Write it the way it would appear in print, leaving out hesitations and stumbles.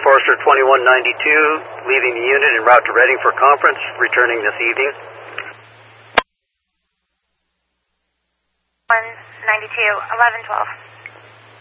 Forester 2192, leaving the unit en route to Reading for conference, returning this evening. 192, 1112.